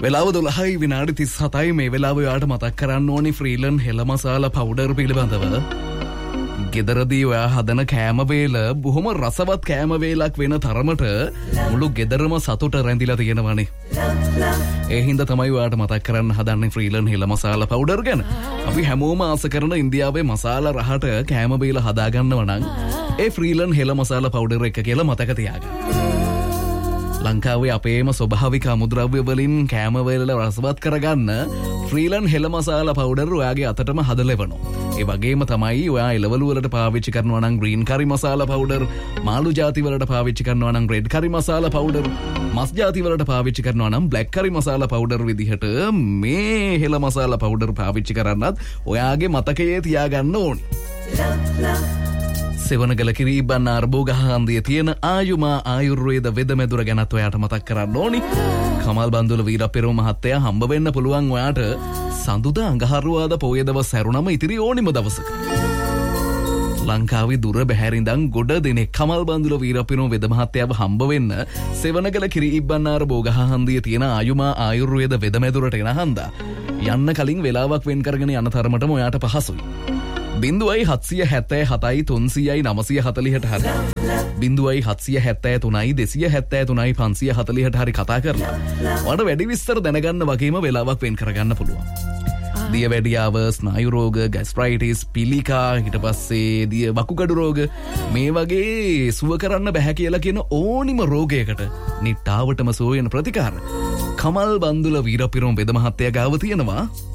වෙලාව 12යි විනාඩි 37යි මේ වෙලාව ඔයාට මතක් කරන්න ඕනි ෆ්‍රීලන් හෙළ මසාලා පවුඩර් පිළිබඳව. ගෙදරදී ඔයා හදන කෑම වේල බොහොම රසවත් කෑම වේලක් වෙන තරමට මුළු ගෙදරම සතුට රැඳිලා තියෙනවනේ. ඒ හින්දා තමයි ඔයාට මතක් කරන්න හදන්නේ ෆ්‍රීලන් හෙළ මසාලා පවුඩර් ගැන. අපි හැමෝම ආස කරන ඉන්දියාවේ මසාලා රහට කෑම වේල හදා ගන්නව නම් ඒ ෆ්‍රීලන් හෙළ මසාලා පවුඩර් එක කියලා මතක තියාගන්න. ලංකාවේ අපේම ස්වභාවික අමුද්‍රව්‍ය වලින් කෑම වේල රසවත් කරගන්න ෆ්‍රීලන් හෙළ මසාලා පවුඩර් ඔයාගේ අතටම හදලෙවනවා. ඒ වගේම තමයි ඔයා එළවලු වලට පාවිච්චි කරනවා නම් ග්‍රීන් කරි මසාලා පවුඩර්, මාළු ಜಾති වලට පාවිච්චි කරනවා නම් රෙඩ් කරි මසාලා පවුඩර්, මස් ಜಾති වලට පාවිච්චි කරනවා නම් බ්ලැක් කරි මසාලා පවුඩර් විදිහට මේ හෙළ මසාලා පවුඩර් පාවිච්චි කරන්නත් ඔයාගේ මතකයේ තියාගන්න ඕනි. සෙවනගල කිරිබන්න අරබෝගහ හන්දියේ තියෙන ආයුමා ආයුර්වේද වෙදමෙදුර ගැනත් ඔයාට මතක් කරන්න ඕනි. කමල් බන්දුල වීරපෙරෝ මහත්තයා හම්බ වෙන්න පුළුවන් ඔයාට සඳුදා අඟහරුවාදා පොය දවස් හැරුණම ඉතිරි ඕනිම දවසක. ලංකාවේ දුර බැහැරින්දන් ගොඩ දෙනෙක් කමල් බන්දුල වීරපෙරෝ වෙද මහත්තයාව හම්බ වෙන්න සෙවනගල කිරිබන්න අරබෝගහ හන්දියේ තියෙන ආයුමා ආයුර්වේද වෙදමෙදුරට එන හන්දා යන්න කලින් වෙලාවක් වෙන් කරගෙන යන තරමටම ඔයාට පහසුයි. 0.777.300.940 හරි 0.773.273.540 හරි කතා කරලා ඔයාලට වැඩි විස්තර දැනගන්න වගේම වෙලාවක් වෙන් කරගන්න පුළුවන්. දියවැඩියාව, ස්නායු රෝග, ગેස්ට්‍රයිටිස්, පිළිකා, ඊට පස්සේ දිය වකුගඩු රෝග මේ වගේ සුව කරන්න බෑ කියලා කියන ඕනිම රෝගයකට නිට්ටාවටම සුව වෙන ප්‍රතිකාර කමල් බන්දුල වීරපිරෝම් වෙද මහත්තයා ගාව තියෙනවා.